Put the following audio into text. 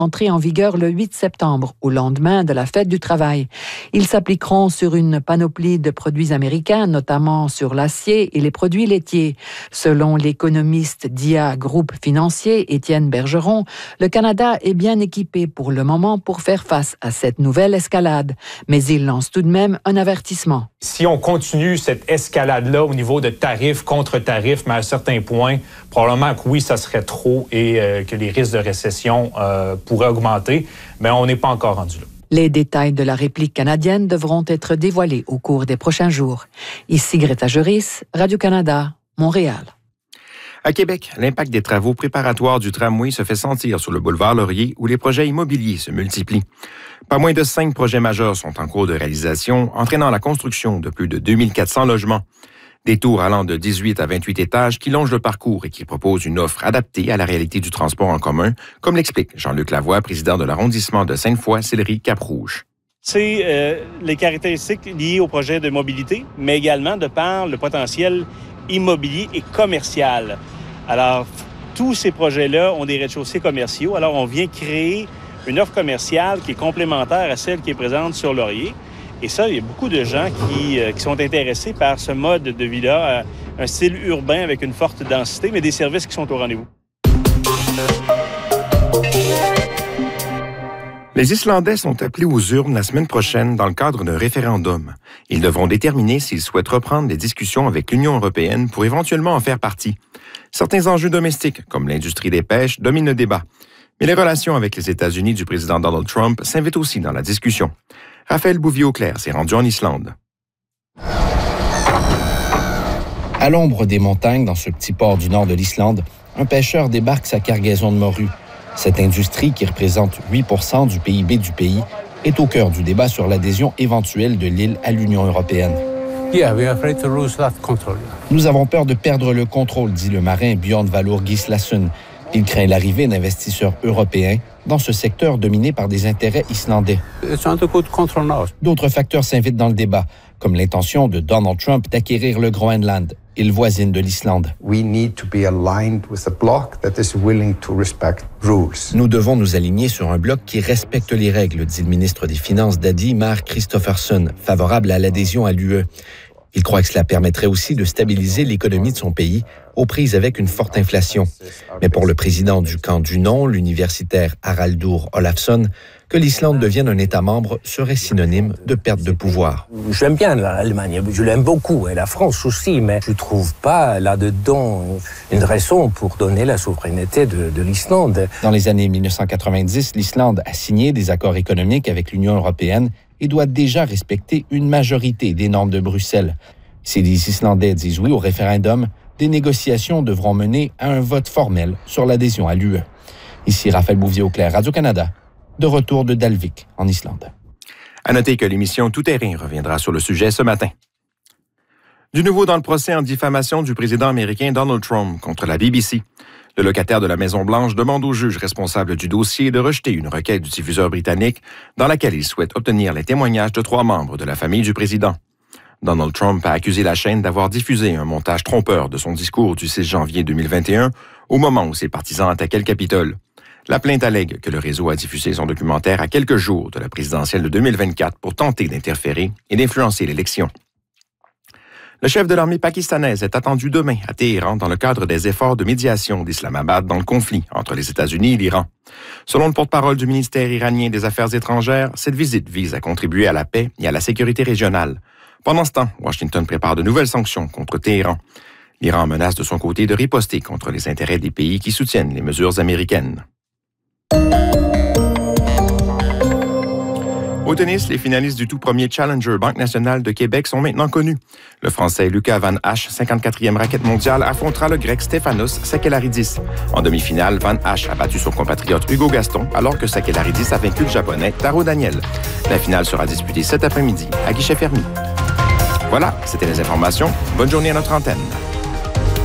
entrer en vigueur le 8 septembre, au lendemain de la fête du travail. Ils s'appliqueront sur une panoplie de produits américains, notamment sur l'acier et les produits laitiers. Selon l'économiste d'IA Groupe Financier, Étienne Bergeron, le Canada est bien équipé pour le moment pour faire face à cette nouvelle escalade. Mais il lance tout de même un avertissement. Si on continue cette escalade-là au niveau de tarifs contre tarifs, mais à un certain point, probablement que oui, ça serait trop et que les risques de récession pourraient augmenter, mais on n'est pas encore rendu là. Les détails de la réplique canadienne devront être dévoilés au cours des prochains jours. Ici Greta Juris, Radio-Canada, Montréal. À Québec, l'impact des travaux préparatoires du tramway se fait sentir sur le boulevard Laurier où les projets immobiliers se multiplient. Pas moins de 5 projets majeurs sont en cours de réalisation, entraînant la construction de plus de 2400 logements. Des tours allant de 18 à 28 étages qui longent le parcours et qui proposent une offre adaptée à la réalité du transport en commun, comme l'explique Jean-Luc Lavoie, président de l'arrondissement de Sainte-Foy-Sillery-Cap-Rouge. C'est les caractéristiques liées au projet de mobilité, mais également de par le potentiel immobilier et commercial. Alors, tous ces projets-là ont des rez-de-chaussée commerciaux. Alors, on vient créer une offre commerciale qui est complémentaire à celle qui est présente sur Laurier. Et ça, il y a beaucoup de gens qui sont intéressés par ce mode de vie-là, un style urbain avec une forte densité, mais des services qui sont au rendez-vous. Les Islandais sont appelés aux urnes la semaine prochaine dans le cadre d'un référendum. Ils devront déterminer s'ils souhaitent reprendre les discussions avec l'Union européenne pour éventuellement en faire partie. Certains enjeux domestiques, comme l'industrie des pêches, dominent le débat. Mais les relations avec les États-Unis du président Donald Trump s'invitent aussi dans la discussion. Raphaël Bouvier-Auclair s'est rendu en Islande. À l'ombre des montagnes, dans ce petit port du nord de l'Islande, un pêcheur débarque sa cargaison de morue. Cette industrie, qui représente 8% du PIB du pays, est au cœur du débat sur l'adhésion éventuelle de l'île à l'Union européenne. Nous avons peur de perdre le contrôle, dit le marin Björn Valur Gislason. Il craint l'arrivée d'investisseurs européens dans ce secteur dominé par des intérêts islandais. D'autres facteurs s'invitent dans le débat, comme l'intention de Donald Trump d'acquérir le Groenland, île voisine de l'Islande. Nous devons nous aligner sur un bloc qui respecte les règles, dit le ministre des Finances d'Adi, Mar Kristofferson, favorable à l'adhésion à l'UE. Il croit que cela permettrait aussi de stabiliser l'économie de son pays aux prises avec une forte inflation. Mais pour le président du camp du non, l'universitaire Haraldur Olafsson, que l'Islande devienne un État membre serait synonyme de perte de pouvoir. J'aime bien l'Allemagne, je l'aime beaucoup, et la France aussi, mais je ne trouve pas là-dedans une raison pour donner la souveraineté de l'Islande. Dans les années 1990, l'Islande a signé des accords économiques avec l'Union européenne et doit déjà respecter une majorité des normes de Bruxelles. Si les Islandais disent oui au référendum, des négociations devront mener à un vote formel sur l'adhésion à l'UE. Ici Raphaël Bouvier-Auclair, Radio-Canada, de retour de Dalvik, en Islande. À noter que l'émission Tout Terrain reviendra sur le sujet ce matin. Du nouveau dans le procès en diffamation du président américain Donald Trump contre la BBC. Le locataire de la Maison-Blanche demande au juge responsable du dossier de rejeter une requête du diffuseur britannique dans laquelle il souhaite obtenir les témoignages de 3 membres de la famille du président. Donald Trump a accusé la chaîne d'avoir diffusé un montage trompeur de son discours du 6 janvier 2021 au moment où ses partisans attaquaient le Capitole. La plainte allègue que le réseau a diffusé son documentaire à quelques jours de la présidentielle de 2024 pour tenter d'interférer et d'influencer l'élection. Le chef de l'armée pakistanaise est attendu demain à Téhéran dans le cadre des efforts de médiation d'Islamabad dans le conflit entre les États-Unis et l'Iran. Selon le porte-parole du ministère iranien des Affaires étrangères, cette visite vise à contribuer à la paix et à la sécurité régionale. Pendant ce temps, Washington prépare de nouvelles sanctions contre Téhéran. L'Iran menace de son côté de riposter contre les intérêts des pays qui soutiennent les mesures américaines. Au tennis, les finalistes du tout premier Challenger Banque nationale de Québec sont maintenant connus. Le Français Lucas Van Hache, 54e raquette mondiale, affrontera le Grec Stefanos Sakellaritis. En demi-finale, Van Hache a battu son compatriote Hugo Gaston, alors que Sakellaritis a vaincu le Japonais Taro Daniel. La finale sera disputée cet après-midi à guichet fermé. Voilà, c'était les informations. Bonne journée à notre antenne.